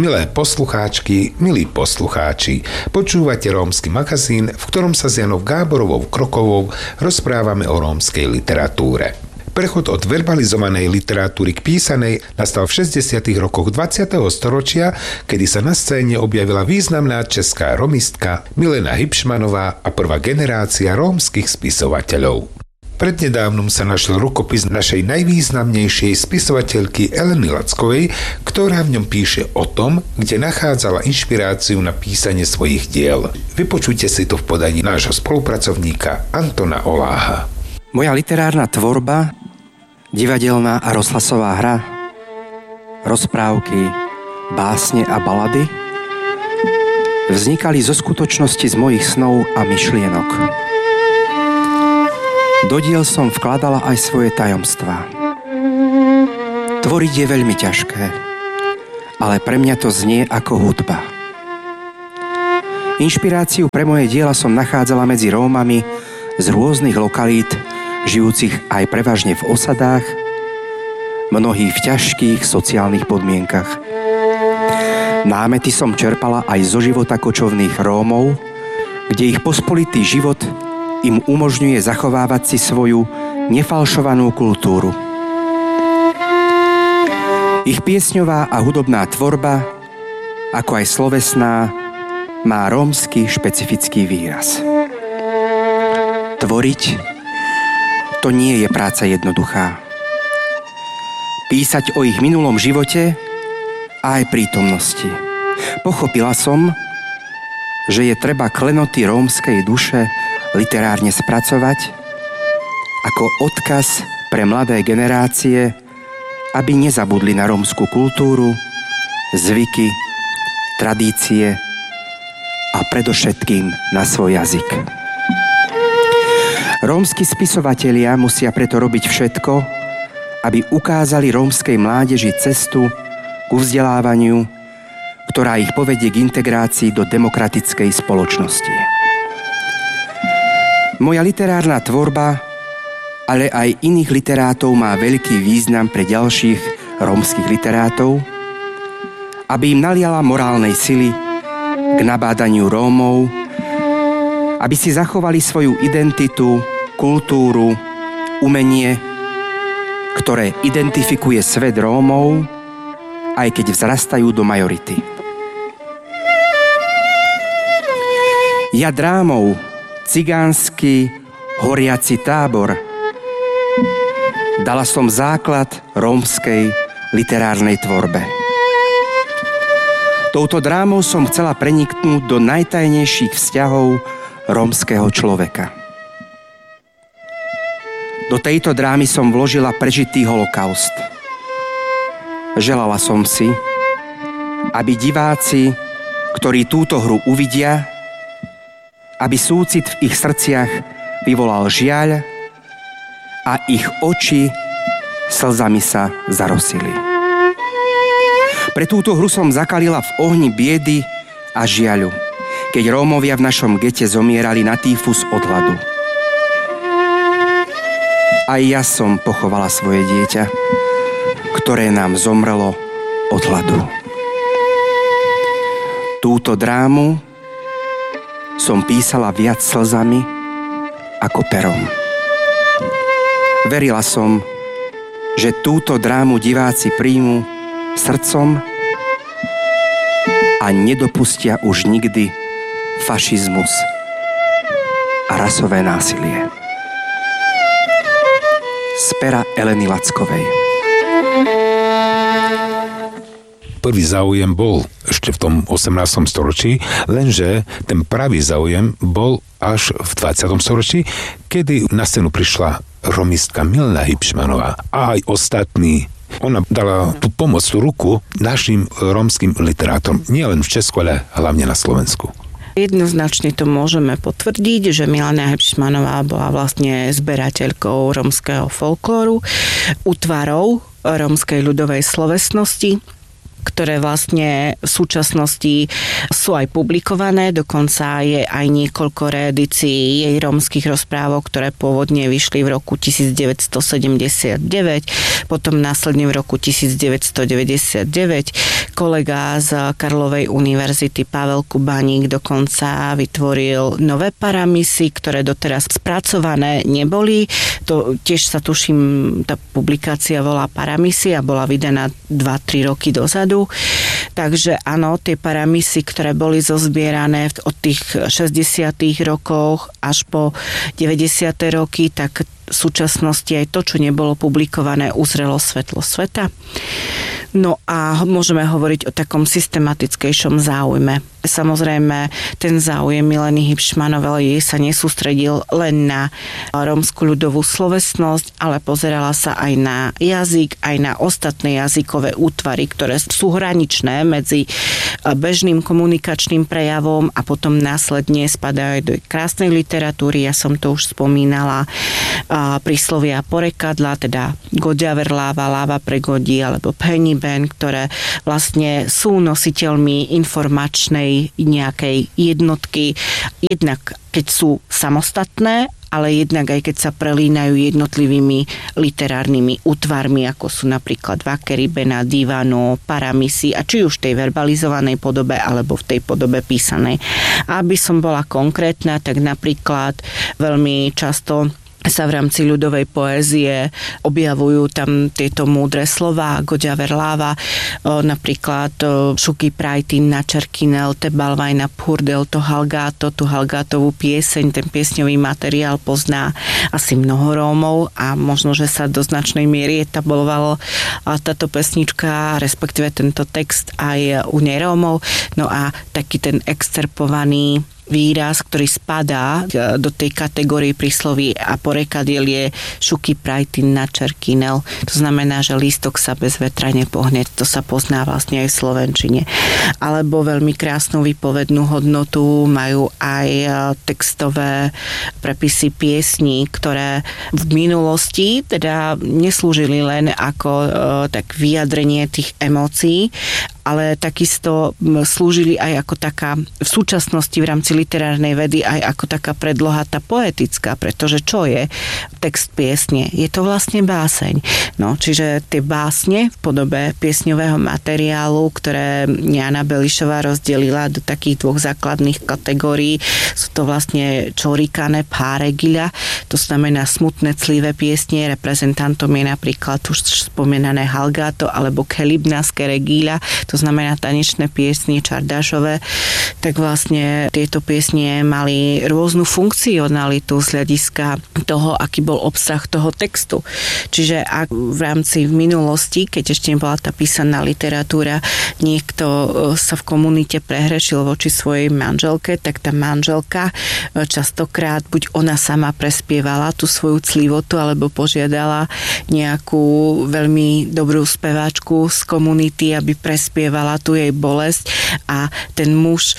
Milé poslucháčky, milí poslucháči, počúvate Rómsky magazín, v ktorom sa s Janou Gáborovou Krokovou rozprávame o rómskej literatúre. Prechod od verbalizovanej literatúry k písanej nastal v 60. rokoch 20. storočia, kedy sa na scéne objavila významná česká romistka Milena Hipšmanová a prvá generácia rómskych spisovateľov. Prednedávnom sa našiel rukopis našej najvýznamnejšej spisovateľky Eleny Lackovej, ktorá v ňom píše o tom, kde nachádzala inšpiráciu na písanie svojich diel. Vypočujte si to v podaní nášho spolupracovníka Antona Oláha. Moja literárna tvorba, divadelná a rozhlasová hra, rozprávky, básne a balady vznikali zo skutočnosti z mojich snov a myšlienok. Do diel som vkladala aj svoje tajomstvá. Tvoriť je veľmi ťažké, ale pre mňa to znie ako hudba. Inšpiráciu pre moje diela som nachádzala medzi Rómami z rôznych lokalít, žijúcich aj prevažne v osadách, mnohých v ťažkých sociálnych podmienkach. Námety som čerpala aj zo života kočovných Rómov, kde ich pospolitý život im umožňuje zachovávať si svoju nefalšovanú kultúru. Ich piesňová a hudobná tvorba, ako aj slovesná, má rómsky špecifický výraz. Tvoriť to nie je práca jednoduchá. Písať o ich minulom živote a aj prítomnosti. Pochopila som, že je treba klenoty rómskej duše literárne spracovať ako odkaz pre mladé generácie, aby nezabudli na rómsku kultúru, zvyky, tradície a predovšetkým na svoj jazyk. Rómski spisovatelia musia preto robiť všetko, aby ukázali rómskej mládeži cestu ku vzdelávaniu, ktorá ich povedie k integrácii do demokratickej spoločnosti. Moja literárna tvorba, ale aj iných literátov má veľký význam pre ďalších rómskych literátov, aby im naliala morálnej sily k nabádaniu Rómov, aby si zachovali svoju identitu, kultúru, umenie, ktoré identifikuje svet Rómov, aj keď vzrastajú do majority. Ja drámou Cigánsky horiaci tábor dala som základ rómskej literárnej tvorbe. Touto drámou som chcela preniknúť do najtajnejších vzťahov rómskeho človeka. Do tejto drámy som vložila prežitý holokaust. Želala som si, aby diváci, ktorí túto hru uvidia, aby súcit v ich srdciach vyvolal žiaľ a ich oči slzami sa zarosili. Pre túto hru som zakalila v ohni biedy a žiaľu, keď Rómovia v našom gete zomierali na týfus od hladu. Aj ja som pochovala svoje dieťa, ktoré nám zomrelo od hladu. Túto drámu som písala viac slzami ako perom. Verila som, že túto drámu diváci príjmu srdcom a nedopustia už nikdy fašizmus a rasové násilie. Z pera Eleny Lackovej. Prvý záujem bol ešte v tom 18. storočí, lenže ten pravý záujem bol až v 20. storočí, kedy na scénu prišla romistka Milena Hipšmanová a aj ostatní. Ona dala tú pomoc, tú ruku našim rómskym literátom, nielen v Česku, ale hlavne na Slovensku. Jednoznačne to môžeme potvrdiť, že Milena Hipšmanová bola vlastne zberateľkou rómskeho folklóru, útvarov rómskej ľudovej slovesnosti. ktoré vlastne v súčasnosti sú aj publikované, dokonca je aj niekoľko reedícií jej rómskych rozprávok, ktoré pôvodne vyšli v roku 1979, potom následne v roku 1999. Kolega z Karlovej univerzity Pavel Kubaník dokonca vytvoril nové paramisy, ktoré doteraz spracované neboli. To tiež sa tuším, tá publikácia volá Paramisy a bola vydaná 2-3 roky dozadu. Takže áno, tie paramisy, ktoré boli zozbierané od tých 60. rokoch až po 90. roky, tak v súčasnosti aj to, čo nebolo publikované, uzrelo svetlo sveta. No a môžeme hovoriť o takom systematickejšom záujme. Samozrejme, ten záujem Mileny Hibšmanovej sa nesústredil len na rómsku ľudovú slovesnosť, ale pozerala sa aj na jazyk, aj na ostatné jazykové útvary, ktoré sú hraničné medzi bežným komunikačným prejavom a potom následne spadajú do krásnej literatúry. Ja som to už spomínala, príslovia porekadla, teda Goďaverláva, láva pre godí, alebo Pennyben, ktoré vlastne sú nositeľmi informačnej nejakej jednotky, jednak keď sú samostatné, ale jednak aj keď sa prelínajú jednotlivými literárnymi útvarmi, ako sú napríklad Vakery, Bena, Divano, Paramisy, a či už v tej verbalizovanej podobe, alebo v tej podobe písanej. A aby som bola konkrétna, tak napríklad veľmi často sa v rámci ľudovej poézie objavujú tam tieto múdre slová, Goďaverláva, napríklad Šuky Prajtin na Čerkinel, Tebalvajna Purdel, to Halgáto, tú Halgátovú pieseň, ten piesňový materiál pozná asi mnoho Rómov a možno, že sa do značnej miery etablovalo táto pesnička, respektíve tento text aj u nerómov. No a taký ten excerpovaný výraz, ktorý spadá do tej kategórie prísloví a porekadiel je Šuky Prajtin na Čerkinel. To znamená, že lístok sa bez vetra nepohne. To sa pozná vlastne aj v slovenčine. Alebo veľmi krásnu výpovednú hodnotu majú aj textové prepisy piesní, ktoré v minulosti teda neslúžili len ako tak vyjadrenie tých emócií, ale takisto slúžili aj ako taká v súčasnosti v rámci literárnej vedy aj ako taká predloha tá poetická, pretože čo je text piesne? Je to vlastne báseň. No, čiže tie básne v podobe piesňového materiálu, ktoré Jana Belišová rozdelila do takých dvoch základných kategórií, sú to vlastne čorikané páregiľa, to znamená smutné clivé piesne, reprezentantom je napríklad už spomínané Halgáto alebo Kelibnaské regíľa, to znamená tanečné piesne Čardášové, tak vlastne tieto piesne mali rôznu funkcionalitu z hľadiska toho, aký bol obsah toho textu. Čiže ak v rámci v minulosti, keď ešte nebola tá písaná literatúra, niekto sa v komunite prehrešil voči svojej manželke, tak tá manželka častokrát buď ona sama prespievala tú svoju clivotu, alebo požiadala nejakú veľmi dobrú speváčku z komunity, aby prespievala tú jej bolesť a ten muž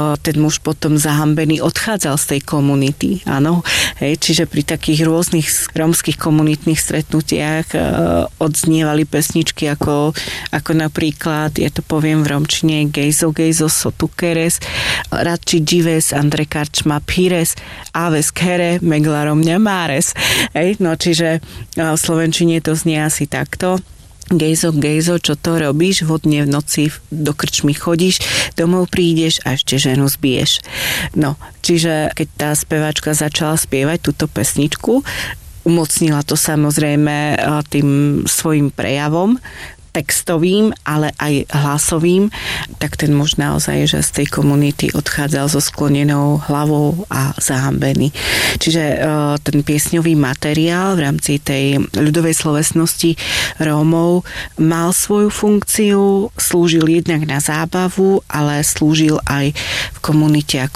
potom zahambený odchádzal z tej komunity. Áno. Hej, čiže pri takých rôznych rómskych komunitných stretnutiach odznievali pesničky ako napríklad, ja to poviem v rómčine, Gejzo, Gejzo, Sotukeres, Radči Džives, Andre Karčma Pires, Aves Kere, Meglarom Ňamáres. Hej, no čiže v slovenčine to znie asi takto. Gejzo, Gejzo, čo to robíš? Vodne v noci do krčmy chodíš, domov prídeš a ešte ženu zbiješ. No, čiže keď tá speváčka začala spievať túto pesničku, umocnila to samozrejme tým svojim prejavom, textovým, ale aj hlasovým, tak ten muž naozaj, že z tej komunity odchádzal so sklonenou hlavou a zahambený. Čiže ten piesňový materiál v rámci tej ľudovej slovesnosti Rómov mal svoju funkciu, slúžil jednak na zábavu, ale slúžil aj v komunite ako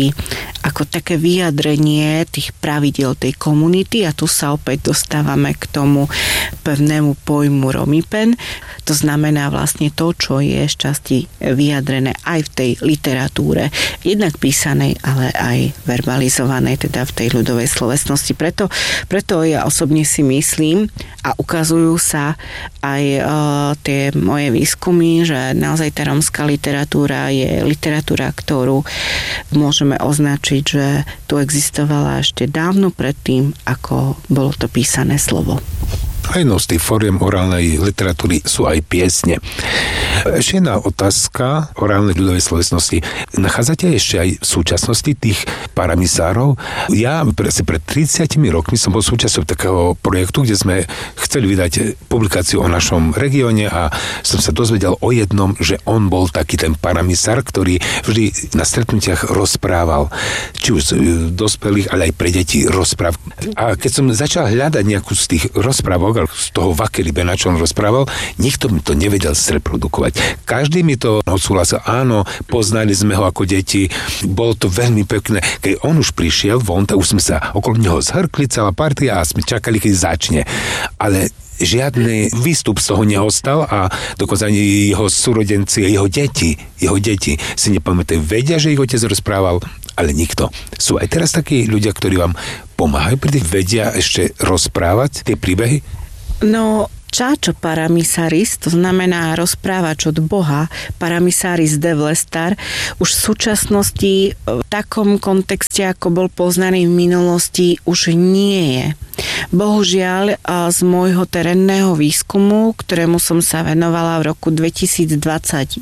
také vyjadrenie tých pravidiel tej komunity a tu sa opäť dostávame k tomu pevnému pojmu Romipen, To znamená vlastne to, čo je šťastí vyjadrené aj v tej literatúre, jednak písanej, ale aj verbalizovanej, teda v tej ľudovej slovesnosti. Preto ja osobne si myslím, a ukazujú sa aj tie moje výskumy, že naozaj tá rómska literatúra je literatúra, ktorú môžeme označiť, že tu existovala ešte dávno predtým, ako bolo to písané slovo. A jednou z tých fóriem orálnej literatúry sú aj piesne. Ešte jedna otázka orálnej ľudovej slovesnosti. Nachádzate ešte aj v súčasnosti tých paramisárov? Ja pred 30 rokmi som bol súčasťou takého projektu, kde sme chceli vydať publikáciu o našom regióne a som sa dozvedel o jednom, že on bol taký ten paramisár, ktorý vždy na stretnutiach rozprával. Či už dospelých, ale aj pre deti rozpráv. A keď som začal hľadať nejakú z tých rozprávok, z toho Vakeribena, čo on rozprával, nikto mi to nevedel zreprodukovať. Každý mi to odsúhlasil. Áno, poznali sme ho ako deti, bolo to veľmi pekné. Keď on už prišiel von, tak už sme sa okolo neho zhrkli celá partia a sme čakali, keď začne. Ale žiadny výstup z toho neostal a dokonca ani jeho súrodenci, jeho deti si nepamätajú. Vedia, že ich otec rozprával, ale nikto. Sú aj teraz takí ľudia, ktorí vám pomáhajú, pri tých vedia ešte rozprávať tie príbehy? No, Čáčo paramisaris, to znamená rozprávač od Boha, paramisaris devlestar, už v súčasnosti v takom kontexte, ako bol poznaný v minulosti, už nie je. Bohužiaľ, z môjho terénneho výskumu, ktorému som sa venovala v roku 2021,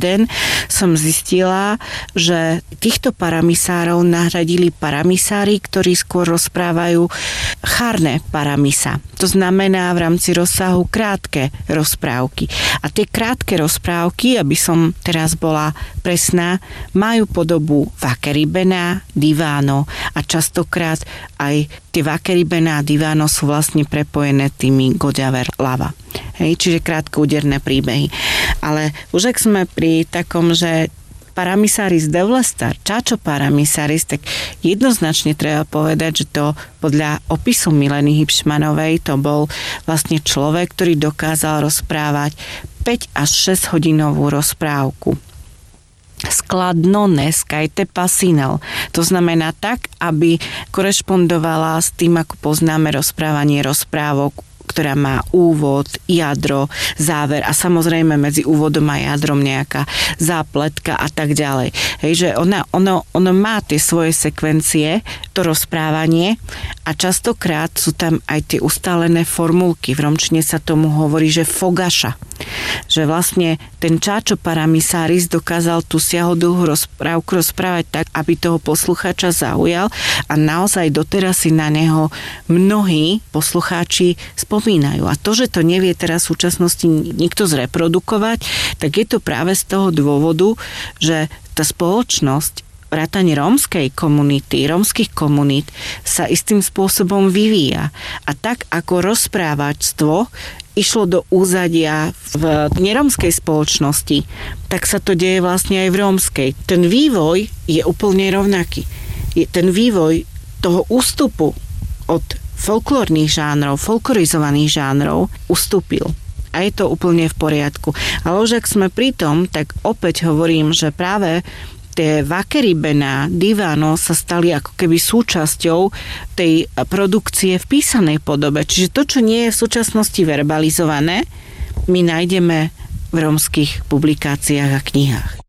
som zistila, že týchto paramisárov nahradili paramisári, ktorí skôr rozprávajú charné paramisa. To znamená v rámci rozsahu krátke rozprávky. A tie krátke rozprávky, aby som teraz bola presná, majú podobu Vakeribena, Diváno a častokrát aj tie Vakeribena a Diváno sú vlastne prepojené tými Goďaver Lava. Čiže krátkoúderné príbehy. Ale už ak sme pri takom, že paramisaris devlestar, Čáčo paramisaris, tak jednoznačne treba povedať, že to podľa opisu Mileny Hipšmanovej to bol vlastne človek, ktorý dokázal rozprávať 5 až 6 hodinovú rozprávku. Skladno neskajte pasinel. To znamená tak, aby korešpondovala s tým, ako poznáme rozprávanie rozprávok, ktorá má úvod, jadro, záver a samozrejme medzi úvodom a jadrom nejaká zápletka a tak ďalej. Hej, že ono má tie svoje sekvencie, to rozprávanie a častokrát sú tam aj tie ustálené formulky. V romčine sa tomu hovorí, že fogaša. Že vlastne ten Čáčo paramisaris dokázal tú siahodlhú rozprávku rozprávať tak, aby toho poslucháča zaujal a naozaj doteraz si na neho mnohí poslucháči spomínajú. A to, že to nevie teraz v súčasnosti nikto zreprodukovať, tak je to práve z toho dôvodu, že tá spoločnosť vrátane rómskej komunity, rómskych komunít sa istým spôsobom vyvíja. A tak ako rozprávačstvo išlo do úzadia v nerómskej spoločnosti, tak sa to deje vlastne aj v rómskej. Ten vývoj je úplne rovnaký. Ten vývoj toho ústupu od folklórnych žánrov, folklorizovaných žánrov ustúpil. A je to úplne v poriadku. Ale už ak sme pri tom, tak opäť hovorím, že práve tie Vakeribena, Diváno sa stali ako keby súčasťou tej produkcie v písanej podobe. Čiže to, čo nie je v súčasnosti verbalizované, my nájdeme v rómskych publikáciách a knihách.